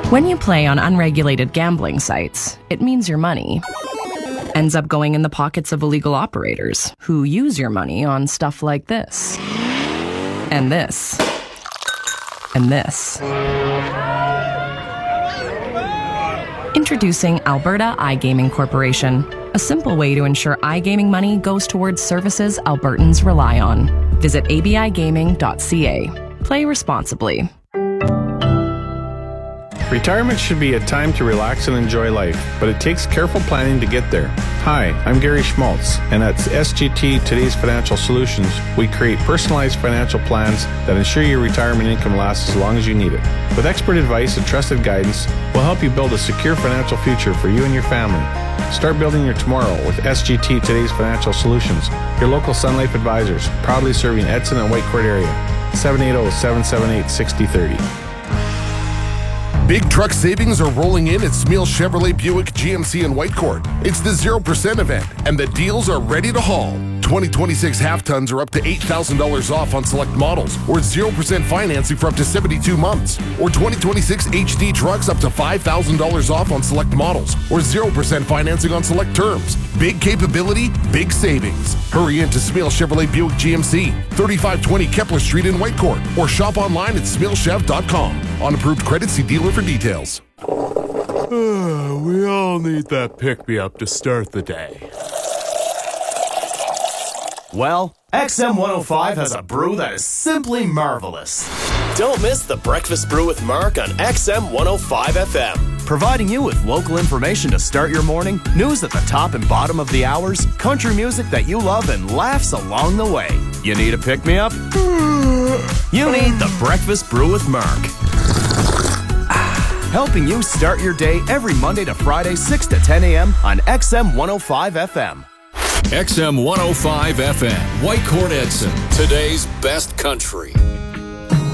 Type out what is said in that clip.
When you play on unregulated gambling sites, it means your money ends up going in the pockets of illegal operators who use your money on stuff like this. And this. And this. Introducing Alberta iGaming Corporation, a simple way to ensure iGaming money goes towards services Albertans rely on. Visit abigaming.ca. Play responsibly. Retirement should be a time to relax and enjoy life, but it takes careful planning to get there. Hi, I'm Gary Schmaltz, and at SGT Today's Financial Solutions, we create personalized financial plans that ensure your retirement income lasts as long as you need it. With expert advice and trusted guidance, we'll help you build a secure financial future for you and your family. Start building your tomorrow with SGT Today's Financial Solutions, your local Sun Life advisors, proudly serving Edson and Whitecourt area. 780-778-6030. Big truck savings are rolling in at Smeel Chevrolet Buick GMC in Whitecourt. It's the 0% event, and the deals are ready to haul. 2026 half-tons are up to $8,000 off on select models, or 0% financing for up to 72 months. Or 2026 HD trucks up to $5,000 off on select models, or 0% financing on select terms. Big capability, big savings. Hurry in to Smeel Chevrolet Buick GMC, 3520 Kepler Street in Whitecourt, or shop online at smeelchev.com. On approved credit, see dealer for details. We all need that pick-me-up to start the day. Well, XM105 has a brew that is simply marvelous. Don't miss the Breakfast Brew with Mark on XM105 FM. Providing you with local information to start your morning, news at the top and bottom of the hours, country music that you love, and laughs along the way. You need a pick-me-up? You need the Breakfast Brew with Mark. Helping you start your day every Monday to Friday, 6 to 10 a.m. on XM105 FM. XM105 FM, Whitecourt Edson, today's best country.